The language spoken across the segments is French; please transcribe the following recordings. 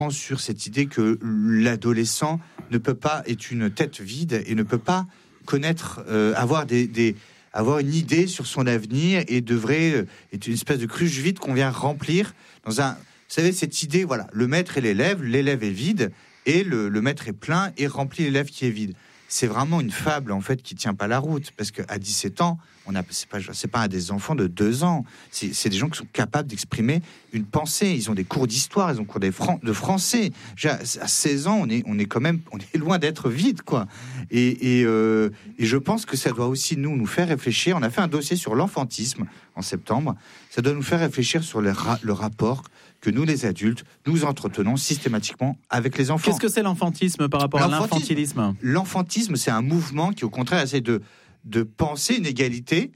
sur cette idée que l'adolescent ne peut pas, est une tête vide et ne peut pas connaître, avoir avoir une idée sur son avenir et devrait être une espèce de cruche vide qu'on vient remplir dans un, vous savez, cette idée, voilà, le maître et l'élève est vide et le maître est plein et remplit l'élève qui est vide. C'est vraiment une fable en fait qui tient pas la route, parce qu'à 17 ans, c'est pas des enfants de 2 ans, c'est des gens qui sont capables d'exprimer une pensée. Ils ont des cours d'histoire, ils ont cours de français. À 16 ans, on est loin d'être vide, quoi. Et je pense que ça doit aussi nous faire réfléchir. On a fait un dossier sur l'enfantisme en septembre. Ça doit nous faire réfléchir sur le rapport que nous, les adultes, nous entretenons systématiquement avec les enfants. Qu'est-ce que c'est l'enfantisme par rapport à l'infantilisme ? L'enfantisme, c'est un mouvement qui, au contraire, essaie de penser une égalité,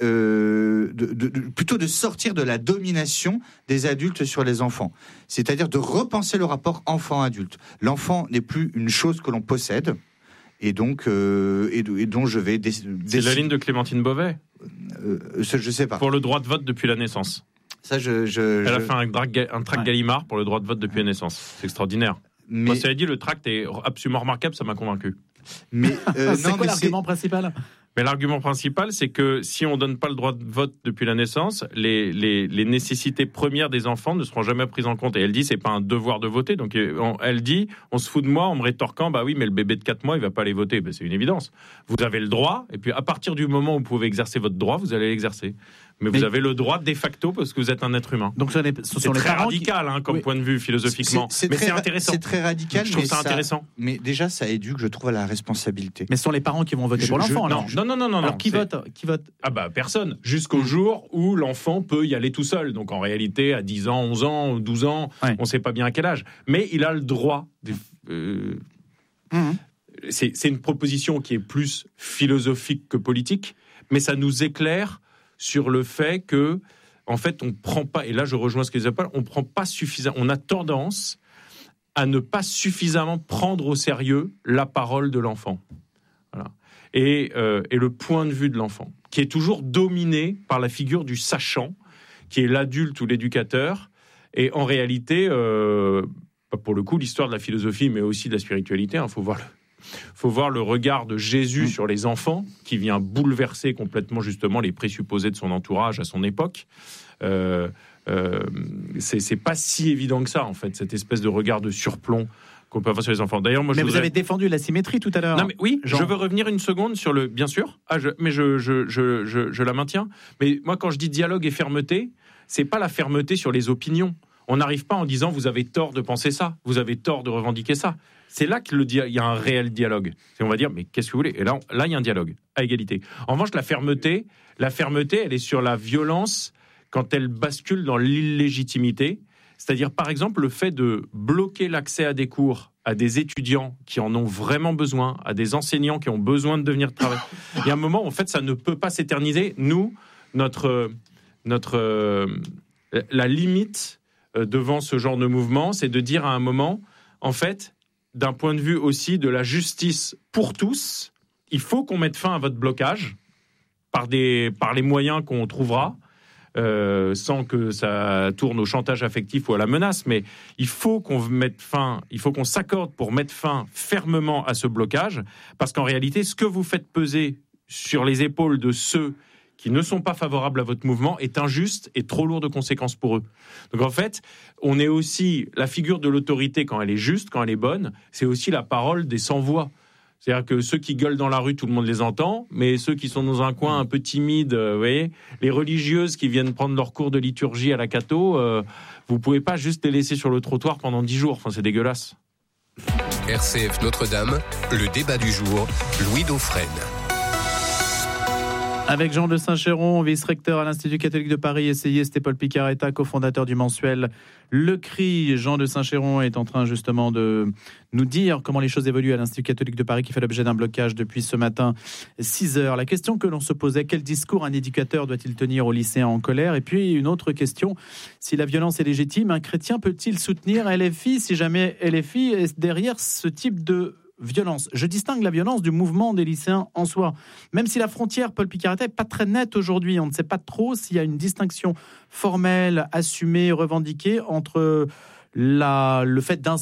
plutôt de sortir de la domination des adultes sur les enfants. C'est-à-dire de repenser le rapport enfant-adulte. L'enfant n'est plus une chose que l'on possède, et donc dont je vais... C'est la ligne de Clémentine Beauvais. Je sais pas. Pour le droit de vote depuis la naissance. Ça, Elle a fait un tract Gallimard pour le droit de vote depuis la naissance. C'est extraordinaire. Mais moi, ça a dit, le tract est absolument remarquable, ça m'a convaincu. Mais l'argument principal ? Mais l'argument principal, c'est que si on donne pas le droit de vote depuis la naissance, les nécessités premières des enfants ne seront jamais prises en compte. Et elle dit, c'est pas un devoir de voter. Donc elle dit, on se fout de moi en me rétorquant, bah oui, mais le bébé de 4 mois, il va pas aller voter. Ben, c'est une évidence. Vous avez le droit, et puis à partir du moment où vous pouvez exercer votre droit, vous allez l'exercer. Mais vous avez le droit de facto parce que vous êtes un être humain. Donc ce sont très radical comme point de vue philosophiquement. Mais c'est intéressant. C'est très radical. Je trouve ça intéressant. Mais déjà, ça éduque, je trouve, à la responsabilité. Mais ce sont les parents qui vont voter pour l'enfant. Non. Alors qui vote ? Ah bah personne. Jusqu'au jour où l'enfant peut y aller tout seul. Donc en réalité, à 10 ans, 11 ans, 12 ans, on ne sait pas bien à quel âge. Mais il a le droit. C'est une proposition qui est plus philosophique que politique, mais ça nous éclaire sur le fait que, en fait, on prend pas, et là je rejoins ce qu'ils appellent, on prend pas suffisamment, on a tendance à ne pas suffisamment prendre au sérieux la parole de l'enfant. Voilà. Et le point de vue de l'enfant, qui est toujours dominé par la figure du sachant, qui est l'adulte ou l'éducateur, et en réalité, pour le coup, l'histoire de la philosophie, mais aussi de la spiritualité, faut voir le regard de Jésus sur les enfants, qui vient bouleverser complètement justement les présupposés de son entourage à son époque. C'est pas si évident que ça, en fait, cette espèce de regard de surplomb qu'on peut avoir sur les enfants. D'ailleurs, moi, vous avez défendu la symétrie tout à l'heure. Non, mais oui, Jean. Je veux revenir une seconde sur le... Bien sûr, mais je la maintiens. Mais moi, quand je dis dialogue et fermeté, c'est pas la fermeté sur les opinions. On n'arrive pas en disant « vous avez tort de penser ça, vous avez tort de revendiquer ça ». C'est là qu'il y a un réel dialogue. Et on va dire, mais qu'est-ce que vous voulez ? Et là, il y a un dialogue, à égalité. En revanche, la fermeté, elle est sur la violence quand elle bascule dans l'illégitimité. C'est-à-dire, par exemple, le fait de bloquer l'accès à des cours à des étudiants qui en ont vraiment besoin, à des enseignants qui ont besoin de devenir travailler. Il y a un moment où, en fait, ça ne peut pas s'éterniser. Nous, la limite devant ce genre de mouvement, c'est de dire à un moment, en fait, d'un point de vue aussi de la justice pour tous, il faut qu'on mette fin à votre blocage par les moyens qu'on trouvera, sans que ça tourne au chantage affectif ou à la menace, mais il faut qu'on s'accorde pour mettre fin fermement à ce blocage, parce qu'en réalité, ce que vous faites peser sur les épaules de ceux qui ne sont pas favorables à votre mouvement est injuste et trop lourd de conséquences pour eux. Donc en fait, on est aussi la figure de l'autorité quand elle est juste, quand elle est bonne, c'est aussi la parole des sans-voix. C'est-à-dire que ceux qui gueulent dans la rue, tout le monde les entend, mais ceux qui sont dans un coin un peu timide, vous voyez, les religieuses qui viennent prendre leur cours de liturgie à la catho, vous pouvez pas juste les laisser sur le trottoir pendant 10 jours. Enfin, c'est dégueulasse. RCF Notre-Dame, le débat du jour, Louis Dauphren. Avec Jean de Saint-Chéron, vice-recteur à l'Institut catholique de Paris, essayiste, et Paul Picaretta, cofondateur du mensuel Le Cri. Jean de Saint-Chéron est en train justement de nous dire comment les choses évoluent à l'Institut catholique de Paris, qui fait l'objet d'un blocage depuis ce matin 6h. La question que l'on se posait, quel discours un éducateur doit-il tenir aux lycéens en colère ? Et puis une autre question, si la violence est légitime, un chrétien peut-il soutenir LFI si jamais LFI est derrière ce type de violence? Je distingue la violence du mouvement des lycéens en soi. Même si la frontière, Paul Picaretta, n'est pas très nette aujourd'hui, on ne sait pas trop s'il y a une distinction formelle, assumée, revendiquée entre le fait